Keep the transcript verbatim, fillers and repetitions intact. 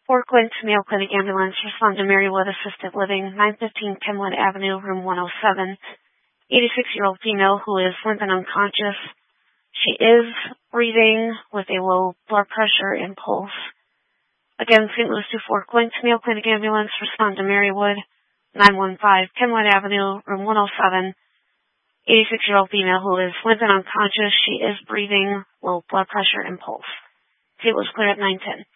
Fort Gwynn Mayo Clinic ambulance respond to Marywood Assisted Living, nine fifteen Kenwood Avenue, room one oh seven. eighty-six-year-old female who is limp and unconscious. She is breathing with a low blood pressure and pulse. Again, Saint Louis to Fort Gwynn Mayo Clinic ambulance respond to Marywood, nine one five Kenwood Avenue, room one oh seven. eighty-six-year-old female who is limp and unconscious. She is breathing, low blood pressure and pulse. Saint Louis clear at nine ten.